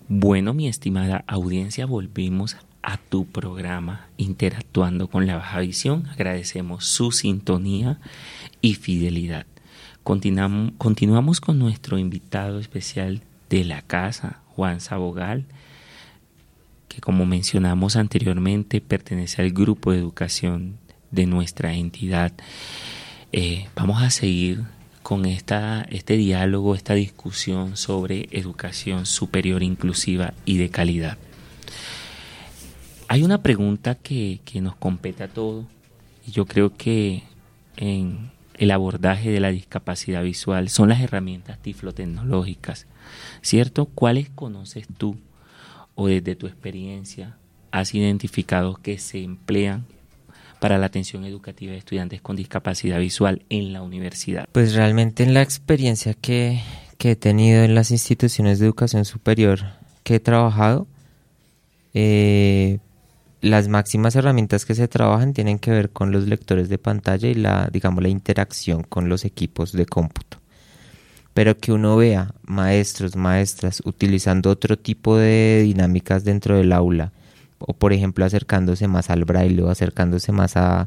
Bueno, mi estimada audiencia, volvimos a tu programa Interactuando con la Baja Visión. Agradecemos su sintonía y fidelidad. Continuamos con nuestro invitado especial de la casa, Juan Sabogal, que como mencionamos anteriormente pertenece al grupo de educación de nuestra entidad. Vamos a seguir con este diálogo, esta discusión sobre educación superior inclusiva y de calidad. Hay una pregunta que nos compete a todos, y yo creo que en el abordaje de la discapacidad visual son las herramientas tiflotecnológicas, ¿cierto? ¿Cuáles conoces tú o desde tu experiencia has identificado que se emplean para la atención educativa de estudiantes con discapacidad visual en la universidad? Pues realmente en la experiencia que he tenido en las instituciones de educación superior que he trabajado, las máximas herramientas que se trabajan tienen que ver con los lectores de pantalla y la interacción con los equipos de cómputo. Pero que uno vea maestros, maestras utilizando otro tipo de dinámicas dentro del aula, o por ejemplo acercándose más al braille o acercándose más a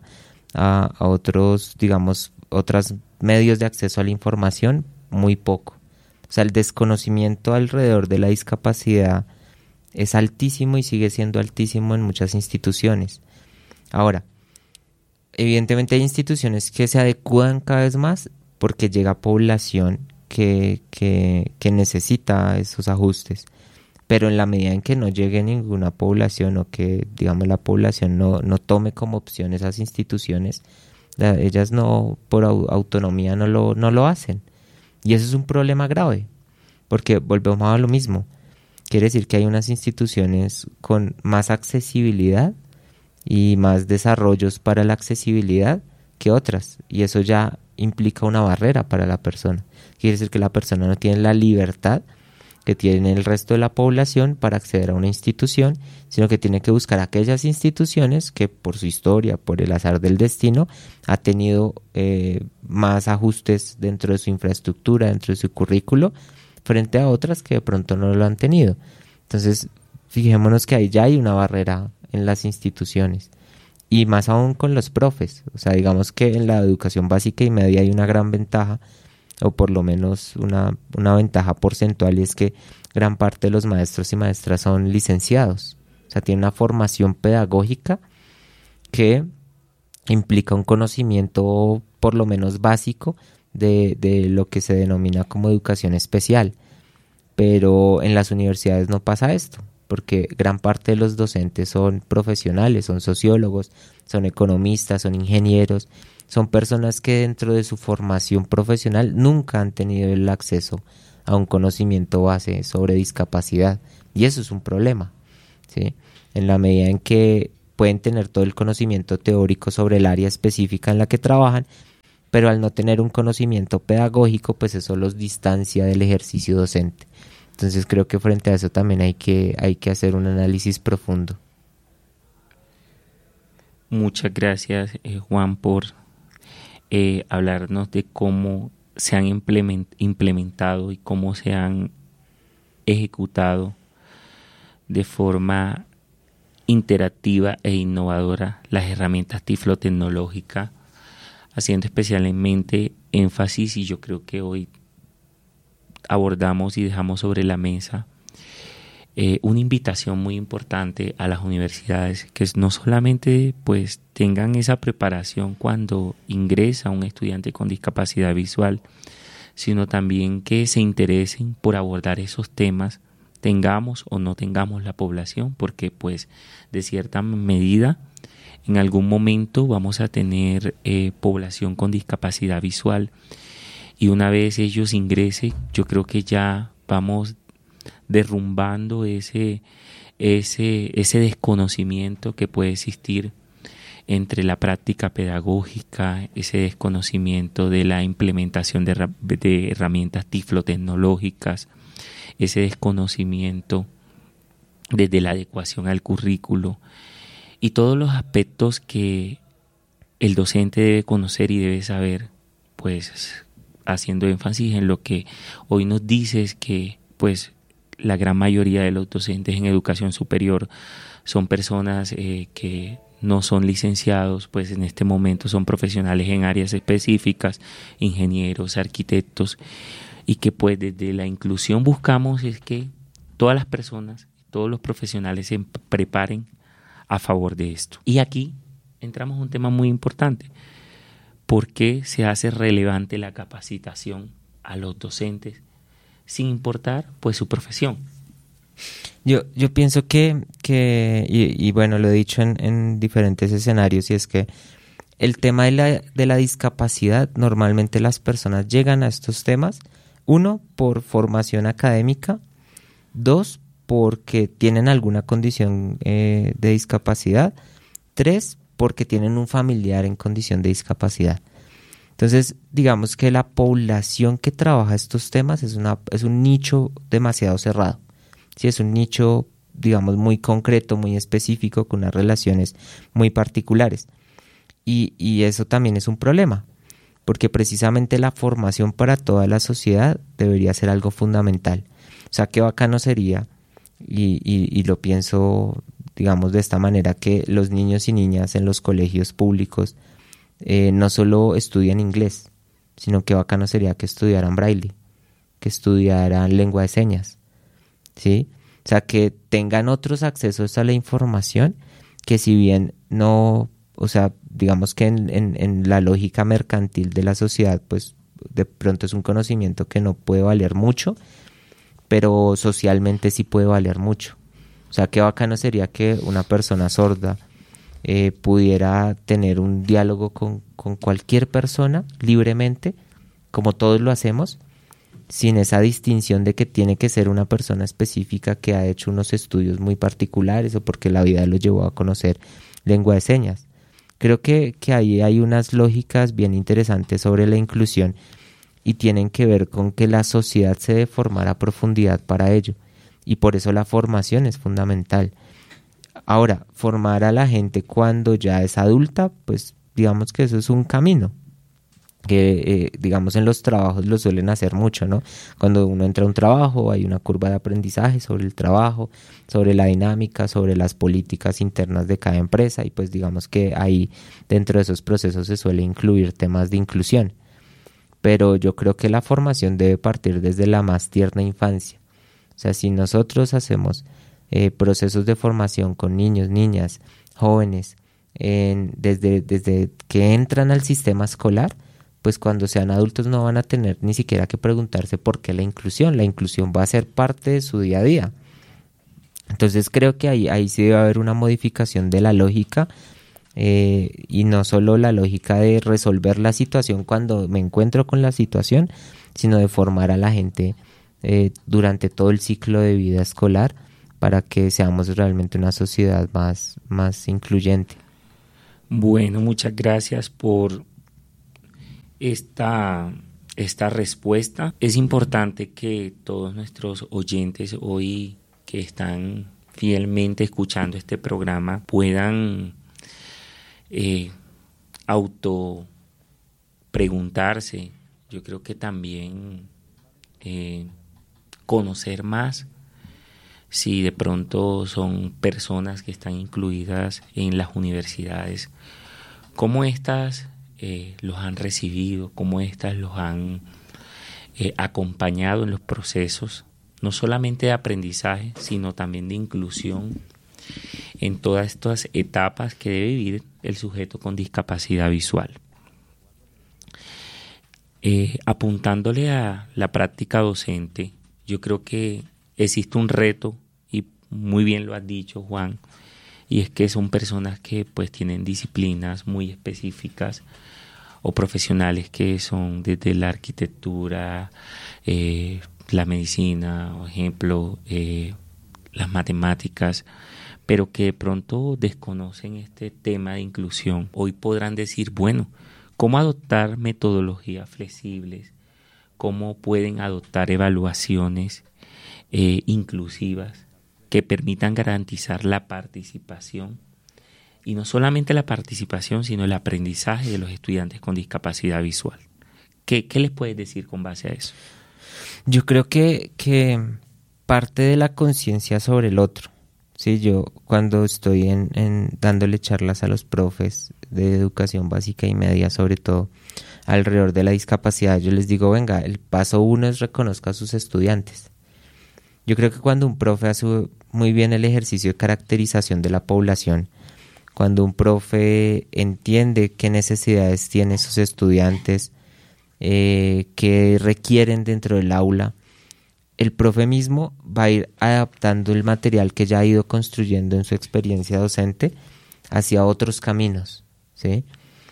otros, otros medios de acceso a la información, muy poco. O sea, el desconocimiento alrededor de la discapacidad es altísimo y sigue siendo altísimo en muchas instituciones. Ahora, evidentemente hay instituciones que se adecúan cada vez más porque llega población que necesita esos ajustes. Pero en la medida en que no llegue ninguna población o que, la población no tome como opción esas instituciones, ellas no, por autonomía no lo hacen. Y eso es un problema grave, porque volvemos a lo mismo. Quiere decir que hay unas instituciones con más accesibilidad y más desarrollos para la accesibilidad que otras, y eso ya implica una barrera para la persona. Quiere decir que la persona no tiene la libertad que tiene el resto de la población para acceder a una institución, sino que tiene que buscar aquellas instituciones que por su historia, por el azar del destino, ha tenido más ajustes dentro de su infraestructura, dentro de su currículo, frente a otras que de pronto no lo han tenido. Entonces, fijémonos que ahí ya hay una barrera en las instituciones, y más aún con los profes. O sea, digamos que en la educación básica y media hay una gran ventaja, o por lo menos una ventaja porcentual, y es que gran parte de los maestros y maestras son licenciados. O sea, tienen una formación pedagógica que implica un conocimiento por lo menos básico de lo que se denomina como educación especial. Pero en las universidades no pasa esto, porque gran parte de los docentes son profesionales, son sociólogos, son economistas, son ingenieros, son personas que dentro de su formación profesional nunca han tenido el acceso a un conocimiento base sobre discapacidad, y eso es un problema, ¿sí? En la medida en que pueden tener todo el conocimiento teórico sobre el área específica en la que trabajan, pero al no tener un conocimiento pedagógico, pues eso los distancia del ejercicio docente. Entonces creo que frente a eso también hay que hacer un análisis profundo. Muchas gracias, Juan, por hablarnos de cómo se han implementado y cómo se han ejecutado de forma interactiva e innovadora las herramientas tiflotecnológicas, haciendo especialmente énfasis, y yo creo que hoy abordamos y dejamos sobre la mesa una invitación muy importante a las universidades, que no solamente pues tengan esa preparación cuando ingresa un estudiante con discapacidad visual, sino también que se interesen por abordar esos temas, tengamos o no tengamos la población, porque pues de cierta medida en algún momento vamos a tener población con discapacidad visual, y una vez ellos ingresen, yo creo que ya vamos derrumbando ese desconocimiento que puede existir entre la práctica pedagógica, ese desconocimiento de la implementación de herramientas tiflotecnológicas, ese desconocimiento desde la adecuación al currículo y todos los aspectos que el docente debe conocer y debe saber, pues haciendo énfasis en lo que hoy nos dices, que pues la gran mayoría de los docentes en educación superior son personas que no son licenciados, pues en este momento son profesionales en áreas específicas, ingenieros, arquitectos, y que pues desde la inclusión buscamos es que todas las personas, todos los profesionales se preparen a favor de esto. Y aquí entramos a un tema muy importante. ¿Por qué se hace relevante la capacitación a los docentes sin importar pues su profesión? Yo pienso y bueno, lo he dicho en diferentes escenarios, y es que el tema de la discapacidad, normalmente las personas llegan a estos temas, uno, por formación académica, dos, porque tienen alguna condición de discapacidad, tres, porque tienen un familiar en condición de discapacidad. Entonces, digamos que la población que trabaja estos temas es un nicho demasiado cerrado. Sí, es un nicho, digamos, muy concreto, muy específico, con unas relaciones muy particulares. Y eso también es un problema, porque precisamente la formación para toda la sociedad debería ser algo fundamental. O sea, qué bacano sería, y lo pienso, digamos, de esta manera, que los niños y niñas en los colegios públicos no solo estudian inglés, sino que bacano sería que estudiaran braille, que estudiaran lengua de señas, ¿sí? O sea, que tengan otros accesos a la información que, si bien no, o sea, digamos que en la lógica mercantil de la sociedad, pues de pronto es un conocimiento que no puede valer mucho, pero socialmente sí puede valer mucho. O sea, qué bacano sería que una persona sorda pudiera tener un diálogo con cualquier persona libremente, como todos lo hacemos, sin esa distinción de que tiene que ser una persona específica que ha hecho unos estudios muy particulares o porque la vida lo llevó a conocer lengua de señas. Creo que ahí hay unas lógicas bien interesantes sobre la inclusión y tienen que ver con que la sociedad se debe formar a profundidad para ello, y por eso la formación es fundamental. Ahora, formar a la gente cuando ya es adulta, pues digamos que eso es un camino que digamos en los trabajos lo suelen hacer mucho, ¿no? Cuando uno entra a un trabajo hay una curva de aprendizaje sobre el trabajo, sobre la dinámica, sobre las políticas internas de cada empresa, y pues digamos que ahí dentro de esos procesos se suele incluir temas de inclusión. Pero yo creo que la formación debe partir desde la más tierna infancia. O sea, si nosotros hacemos procesos de formación con niños, niñas, jóvenes, desde que entran al sistema escolar, pues cuando sean adultos no van a tener ni siquiera que preguntarse por qué la inclusión va a ser parte de su día a día. Entonces creo que ahí sí debe haber una modificación de la lógica, y no solo la lógica de resolver la situación cuando me encuentro con la situación, sino de formar a la gente durante todo el ciclo de vida escolar para que seamos realmente una sociedad más incluyente. Bueno, muchas gracias por esta respuesta. Es importante que todos nuestros oyentes hoy que están fielmente escuchando este programa puedan auto preguntarse, yo creo que también conocer más si de pronto son personas que están incluidas en las universidades, cómo estas los han recibido, cómo estas los han acompañado en los procesos, no solamente de aprendizaje, sino también de inclusión en todas estas etapas que debe vivir el sujeto con discapacidad visual. Apuntándole a la práctica docente, yo creo que existe un reto, y muy bien lo has dicho, Juan, y es que son personas que pues tienen disciplinas muy específicas o profesionales que son desde la arquitectura, la medicina, por ejemplo, las matemáticas, pero que de pronto desconocen este tema de inclusión. Hoy podrán decir, bueno, ¿cómo adoptar metodologías flexibles? ¿Cómo pueden adoptar evaluaciones inclusivas que permitan garantizar la participación? Y no solamente la participación, sino el aprendizaje de los estudiantes con discapacidad visual. ¿Qué les puedes decir con base a eso? Yo creo que parte de la conciencia sobre el otro. Sí, yo cuando estoy dándole charlas a los profes de educación básica y media, sobre todo alrededor de la discapacidad, yo les digo, venga, el paso 1 es reconozca a sus estudiantes. Yo creo que cuando un profe hace muy bien el ejercicio de caracterización de la población, cuando un profe entiende qué necesidades tienen sus estudiantes, qué requieren dentro del aula, el profe mismo va a ir adaptando el material que ya ha ido construyendo en su experiencia docente hacia otros caminos, ¿sí?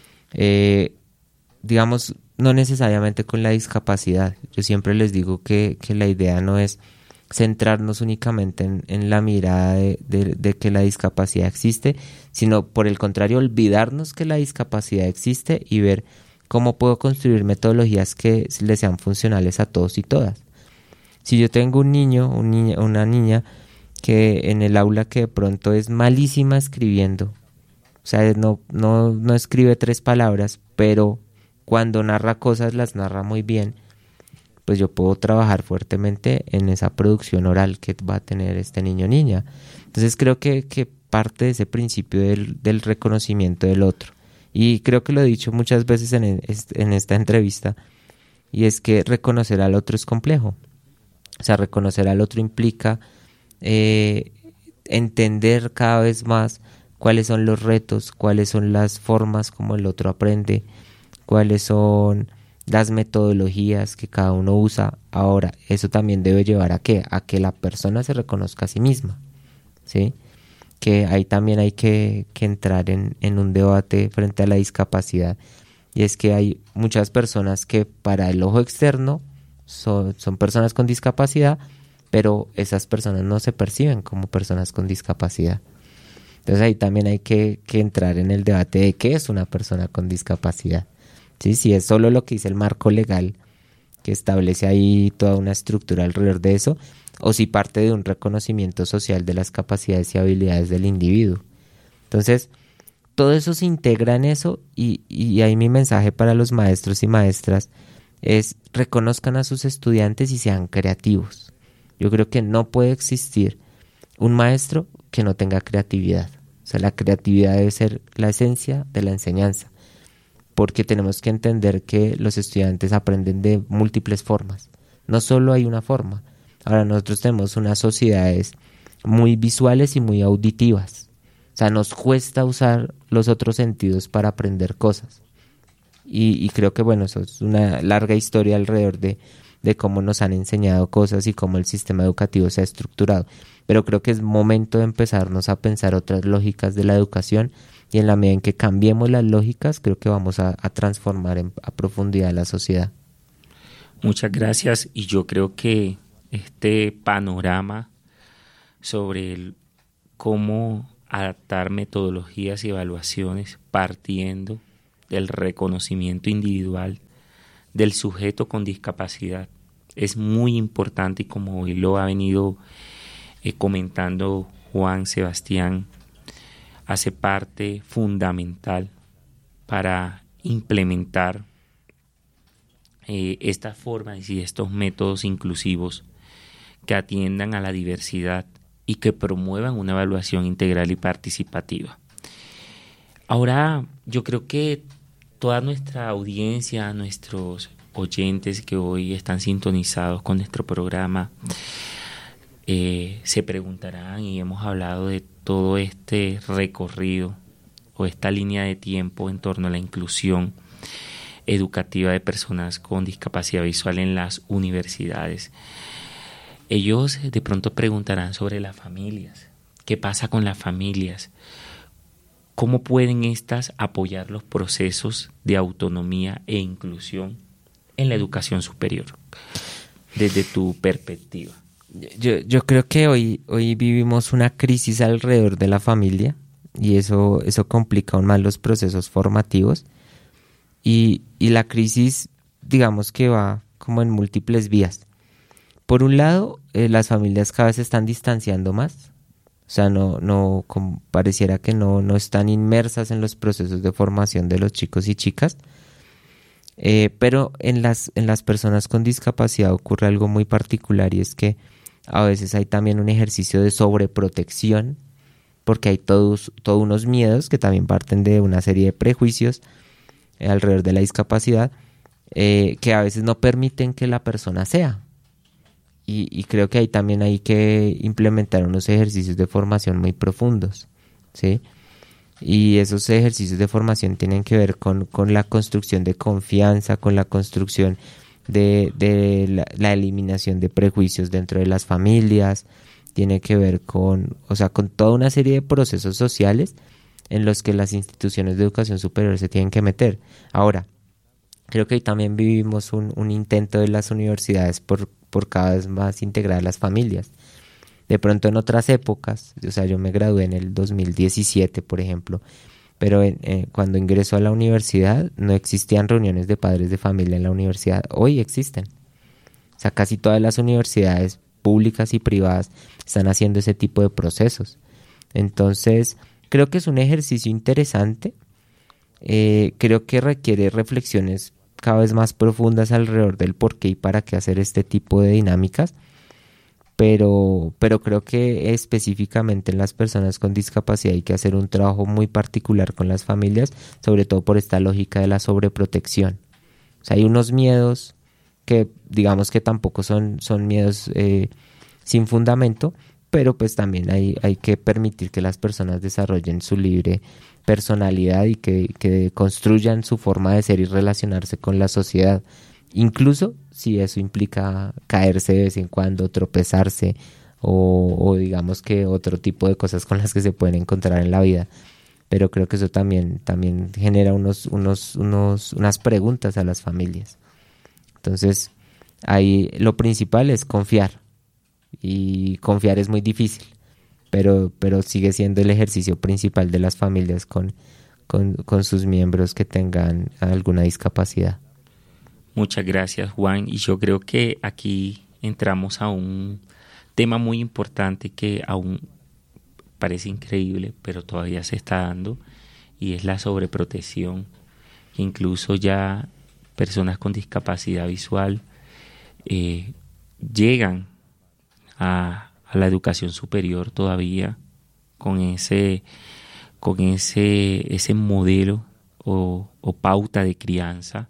Digamos, no necesariamente con la discapacidad. Yo siempre les digo que la idea no es centrarnos únicamente en la mirada de que la discapacidad existe, sino por el contrario, olvidarnos que la discapacidad existe y ver cómo puedo construir metodologías que les sean funcionales a todos y todas. Si yo tengo un niño, una niña que en el aula que de pronto es malísima escribiendo, o sea, no escribe 3 palabras, pero cuando narra cosas las narra muy bien, pues yo puedo trabajar fuertemente en esa producción oral que va a tener este niño o niña. Entonces creo que parte de ese principio del reconocimiento del otro, y creo que lo he dicho muchas veces en esta entrevista, y es que reconocer al otro es complejo. O sea, reconocer al otro implica entender cada vez más cuáles son los retos, cuáles son las formas como el otro aprende, cuáles son las metodologías que cada uno usa. Ahora, eso también debe llevar a que la persona se reconozca a sí misma, ¿sí? Que ahí también hay que entrar en un debate frente a la discapacidad, y es que hay muchas personas que para el ojo externo son personas con discapacidad, pero esas personas no se perciben como personas con discapacidad. Entonces ahí también hay que entrar en el debate de qué es una persona con discapacidad. ¿Sí? Si es solo lo que dice el marco legal, que establece ahí toda una estructura alrededor de eso, o si parte de un reconocimiento social de las capacidades y habilidades del individuo. Entonces, todo eso se integra en eso, y ahí mi mensaje para los maestros y maestras es: reconozcan a sus estudiantes y sean creativos. Yo creo que no puede existir un maestro que no tenga creatividad. O sea, la creatividad debe ser la esencia de la enseñanza, porque tenemos que entender que los estudiantes aprenden de múltiples formas. No solo hay una forma. Ahora nosotros tenemos unas sociedades muy visuales y muy auditivas. O sea, nos cuesta usar los otros sentidos para aprender cosas. Y creo que, bueno, eso es una larga historia alrededor de cómo nos han enseñado cosas y cómo el sistema educativo se ha estructurado. Pero creo que es momento de empezarnos a pensar otras lógicas de la educación, y en la medida en que cambiemos las lógicas, creo que vamos a transformar a profundidad la sociedad. Muchas gracias, y yo creo que este panorama sobre cómo adaptar metodologías y evaluaciones partiendo del reconocimiento individual del sujeto con discapacidad es muy importante, y como hoy lo ha venido comentando Juan Sebastián, hace parte fundamental para implementar estas formas y estos métodos inclusivos que atiendan a la diversidad y que promuevan una evaluación integral y participativa. Ahora, yo creo que toda nuestra audiencia, nuestros oyentes que hoy están sintonizados con nuestro programa, se preguntarán, y hemos hablado de todo este recorrido o esta línea de tiempo en torno a la inclusión educativa de personas con discapacidad visual en las universidades. Ellos de pronto preguntarán sobre las familias. ¿Qué pasa con las familias? ¿Cómo pueden estas apoyar los procesos de autonomía e inclusión en la educación superior, desde tu perspectiva? Yo creo que hoy vivimos una crisis alrededor de la familia, y eso complica aún más los procesos formativos, y la crisis, digamos que va como en múltiples vías. Por un lado, las familias cada vez se están distanciando más. O sea, pareciera que no están inmersas en los procesos de formación de los chicos y chicas. Pero en las personas con discapacidad ocurre algo muy particular, y es que A veces hay también un ejercicio de sobreprotección, porque hay todos unos miedos que también parten de una serie de prejuicios alrededor de la discapacidad, que a veces no permiten que la persona sea. Y creo que ahí también hay que implementar unos ejercicios de formación muy profundos, ¿sí? Y esos ejercicios de formación tienen que ver con la construcción de confianza, con la construcción de la eliminación de prejuicios dentro de las familias, tiene que ver con toda una serie de procesos sociales en los que las instituciones de educación superior se tienen que meter. Ahora, creo que hoy también vivimos un intento de las universidades por cada vez más integrar a las familias. De pronto en otras épocas, yo me gradué en el 2017, por ejemplo, pero cuando ingresó a la universidad no existían reuniones de padres de familia en la universidad. Hoy existen. Casi todas las universidades públicas y privadas están haciendo ese tipo de procesos. Entonces, creo que es un ejercicio interesante. Creo que requiere reflexiones cada vez más profundas alrededor del por qué y para qué hacer este tipo de dinámicas, pero creo que específicamente en las personas con discapacidad hay que hacer un trabajo muy particular con las familias, sobre todo por esta lógica de la sobreprotección. Hay unos miedos que digamos que tampoco son miedos sin fundamento, pero pues también hay que permitir que las personas desarrollen su libre personalidad y que construyan su forma de ser y relacionarse con la sociedad, incluso si eso implica caerse de vez en cuando, tropezarse o digamos que otro tipo de cosas con las que se pueden encontrar en la vida. Pero creo que eso también genera unas preguntas a las familias. Entonces, ahí lo principal es confiar, y confiar es muy difícil, pero sigue siendo el ejercicio principal de las familias con sus miembros que tengan alguna discapacidad. Muchas gracias, Juan, y yo creo que aquí entramos a un tema muy importante que aún parece increíble, pero todavía se está dando, y es la sobreprotección. Incluso ya personas con discapacidad visual llegan a la educación superior todavía con ese modelo o pauta de crianza,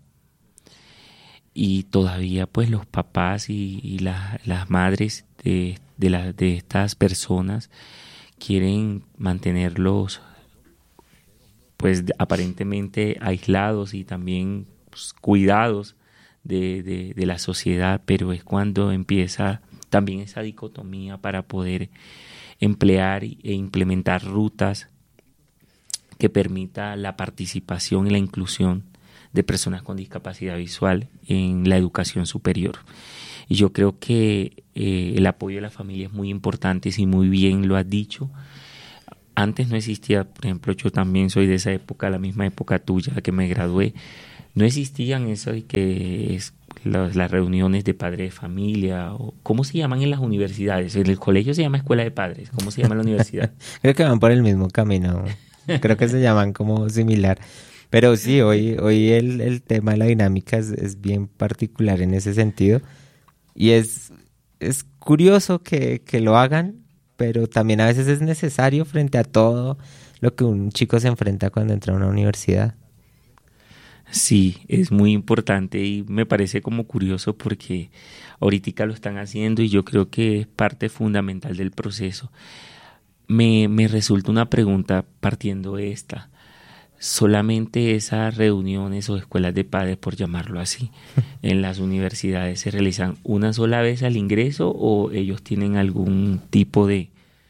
y todavía pues los papás y las madres de estas personas quieren mantenerlos pues aparentemente aislados y también pues, cuidados de la sociedad, pero es cuando empieza también esa dicotomía para poder emplear e implementar rutas que permita la participación y la inclusión de personas con discapacidad visual en la educación superior. Y yo creo que el apoyo de la familia es muy importante, si muy bien lo has dicho. Antes no existía, por ejemplo, yo también soy de esa época, la misma época tuya, que me gradué. No existían eso de que las reuniones de padres de familia, o ¿cómo se llaman en las universidades? En el colegio se llama escuela de padres, ¿cómo se llama en la universidad? Creo que van por el mismo camino, creo que se llaman como similar, pero sí, hoy el tema de la dinámica es bien particular en ese sentido, y es curioso que lo hagan, pero también a veces es necesario frente a todo lo que un chico se enfrenta cuando entra a una universidad. Sí, es muy importante y me parece como curioso porque ahorita lo están haciendo y yo creo que es parte fundamental del proceso. Me resulta una pregunta partiendo de esta. ¿Solamente esas reuniones o escuelas de padres, por llamarlo así, en las universidades se realizan una sola vez al ingreso, o ellos tienen algún tipo de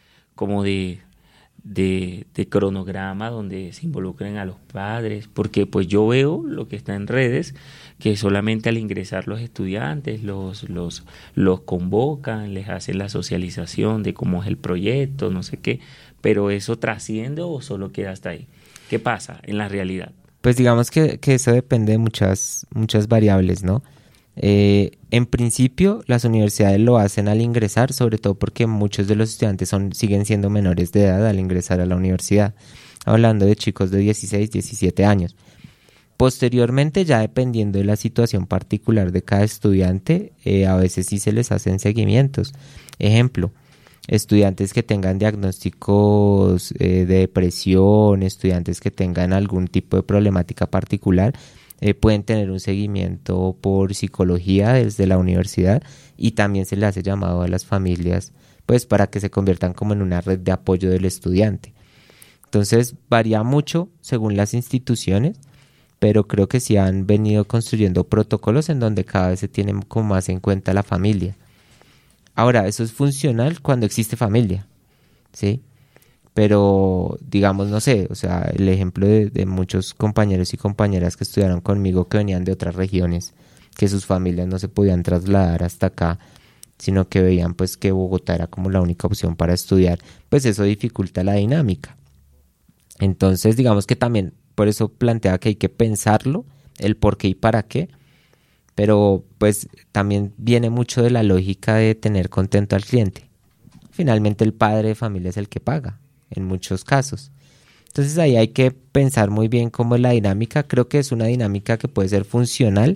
cronograma donde se involucren a los padres? Porque pues yo veo lo que está en redes, que solamente al ingresar los estudiantes los convocan, les hacen la socialización de cómo es el proyecto, no sé qué, pero ¿eso trasciende o solo queda hasta ahí? ¿Qué pasa en la realidad? Pues digamos que eso depende de muchas variables, ¿no? En principio, las universidades lo hacen al ingresar, sobre todo porque muchos de los estudiantes siguen siendo menores de edad al ingresar a la universidad, hablando de chicos de 16, 17 años. Posteriormente, ya dependiendo de la situación particular de cada estudiante, a veces sí se les hacen seguimientos. Ejemplo, estudiantes que tengan diagnósticos de depresión, estudiantes que tengan algún tipo de problemática particular, pueden tener un seguimiento por psicología desde la universidad, y también se le hace llamado a las familias pues para que se conviertan como en una red de apoyo del estudiante. Entonces varía mucho según las instituciones, pero creo que sí han venido construyendo protocolos en donde cada vez se tiene como más en cuenta la familia. Ahora, eso es funcional cuando existe familia, ¿sí? Pero, digamos, no sé, o sea, el ejemplo de muchos compañeros y compañeras que estudiaron conmigo que venían de otras regiones, que sus familias no se podían trasladar hasta acá, sino que veían pues que Bogotá era como la única opción para estudiar, pues eso dificulta la dinámica. Entonces, digamos que también por eso plantea que hay que pensarlo, el por qué y para qué, pero pues también viene mucho de la lógica de tener contento al cliente. Finalmente el padre de familia es el que paga, en muchos casos. Entonces ahí hay que pensar muy bien cómo es la dinámica. Creo que es una dinámica que puede ser funcional,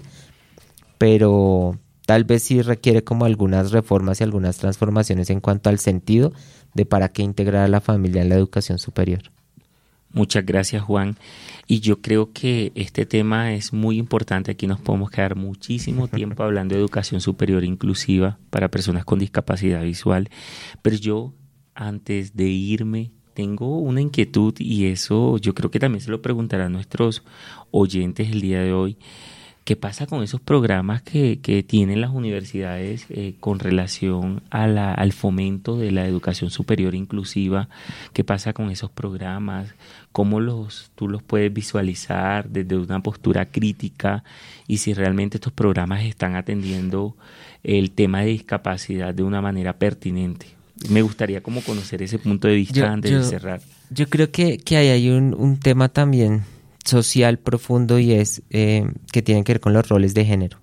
pero tal vez sí requiere como algunas reformas y algunas transformaciones en cuanto al sentido de para qué integrar a la familia en la educación superior. Muchas gracias, Juan. Y yo creo que este tema es muy importante. Aquí nos podemos quedar muchísimo tiempo hablando de educación superior inclusiva para personas con discapacidad visual. Pero yo, antes de irme, tengo una inquietud, y eso yo creo que también se lo preguntarán nuestros oyentes el día de hoy. ¿Qué pasa con esos programas que tienen las universidades con relación al fomento de la educación superior inclusiva? ¿Qué pasa con esos programas? ¿Cómo tú los puedes visualizar desde una postura crítica? Y si realmente estos programas están atendiendo el tema de discapacidad de una manera pertinente. Me gustaría como conocer ese punto de vista antes de cerrar. Yo creo que ahí hay un tema también social profundo, y es que tiene que ver con los roles de género.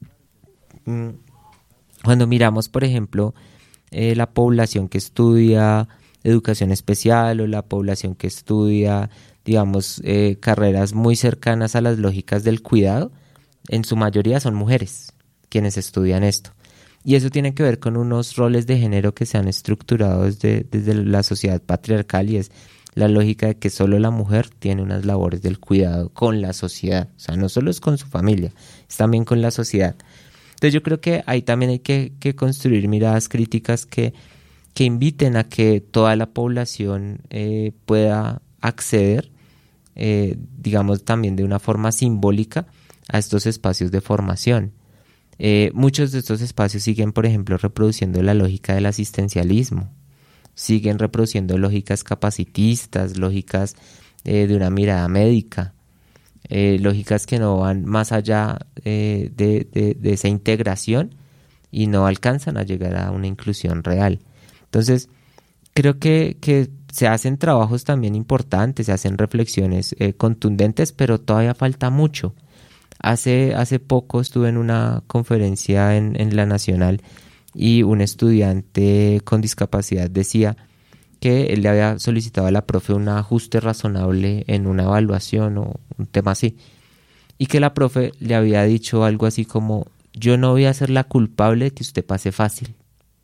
Cuando miramos, por ejemplo, la población que estudia educación especial o la población que estudia, digamos, carreras muy cercanas a las lógicas del cuidado, en su mayoría son mujeres quienes estudian esto. Y eso tiene que ver con unos roles de género que se han estructurado desde la sociedad patriarcal, y es la lógica de que solo la mujer tiene unas labores del cuidado con la sociedad. O sea, no solo es con su familia, es también con la sociedad. Entonces yo creo que ahí también hay que construir miradas críticas que inviten a que toda la población pueda acceder, digamos también de una forma simbólica, a estos espacios de formación. Muchos de estos espacios siguen, por ejemplo, reproduciendo la lógica del asistencialismo. Siguen reproduciendo lógicas capacitistas, lógicas de una mirada médica, lógicas que no van más allá de esa integración y no alcanzan a llegar a una inclusión real. Entonces, creo que se hacen trabajos también importantes, se hacen reflexiones contundentes, pero todavía falta mucho. Hace poco estuve en una conferencia en la Nacional, y un estudiante con discapacidad decía que él le había solicitado a la profe un ajuste razonable en una evaluación o un tema así, y que la profe le había dicho algo así como: yo no voy a ser la culpable de que usted pase fácil,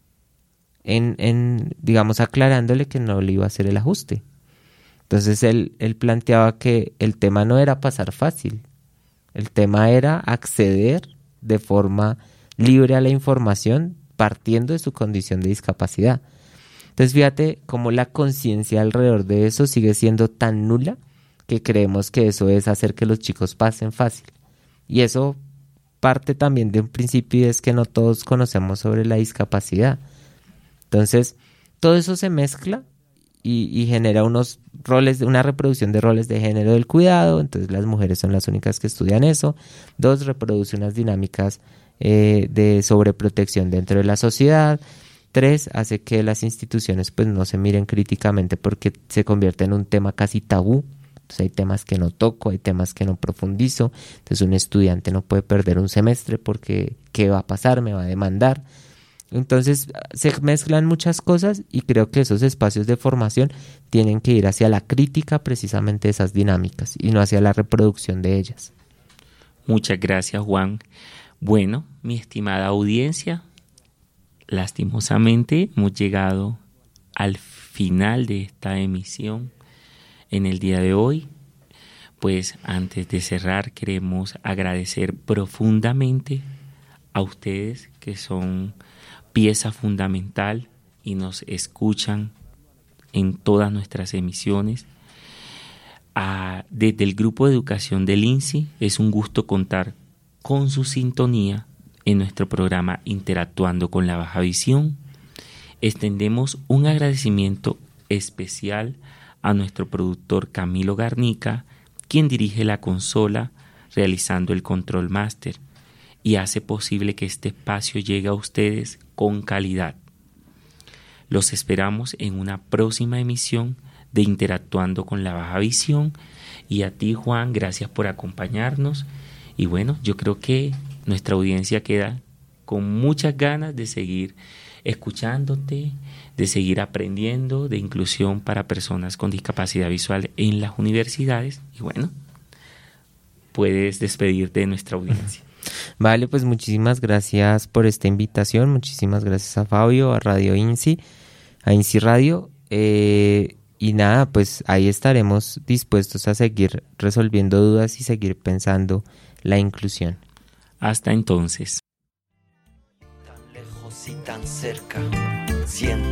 digamos aclarándole que no le iba a hacer el ajuste. Entonces él planteaba que el tema no era pasar fácil, el tema era acceder de forma libre a la información partiendo de su condición de discapacidad. Entonces fíjate cómo la conciencia alrededor de eso sigue siendo tan nula que creemos que eso es hacer que los chicos pasen fácil. Y eso parte también de un principio, y es que no todos conocemos sobre la discapacidad. Entonces todo eso se mezcla y genera unos roles, una reproducción de roles de género del cuidado. Entonces las mujeres son las únicas que estudian eso. 2, reproduce unas dinámicas de sobreprotección dentro de la sociedad. 3, hace que las instituciones pues no se miren críticamente porque se convierte en un tema casi tabú. Entonces hay temas que no toco, hay temas que no profundizo. Entonces un estudiante no puede perder un semestre porque ¿qué va a pasar? Me va a demandar. Entonces se mezclan muchas cosas, y creo que esos espacios de formación tienen que ir hacia la crítica precisamente de esas dinámicas y no hacia la reproducción de ellas. Muchas gracias, Juan. Bueno, mi estimada audiencia, lastimosamente hemos llegado al final de esta emisión en el día de hoy. Pues antes de cerrar queremos agradecer profundamente a ustedes que son pieza fundamental y nos escuchan en todas nuestras emisiones. Desde el Grupo de Educación del INSI es un gusto contar con su sintonía en nuestro programa Interactuando con la Baja Visión. Extendemos un agradecimiento especial a nuestro productor Camilo Garnica, quien dirige la consola realizando el control máster y hace posible que este espacio llegue a ustedes con calidad. Los esperamos en una próxima emisión de Interactuando con la Baja Visión. Y a ti, Juan, gracias por acompañarnos. Y bueno, yo creo que nuestra audiencia queda con muchas ganas de seguir escuchándote, de seguir aprendiendo de inclusión para personas con discapacidad visual en las universidades. Y bueno, puedes despedirte de nuestra audiencia. Vale, pues muchísimas gracias por esta invitación, muchísimas gracias a Fabio, a Radio INSI, a INSI Radio, y nada, pues ahí estaremos dispuestos a seguir resolviendo dudas y seguir pensando la inclusión. Hasta entonces. Tan lejos y tan cerca, siempre.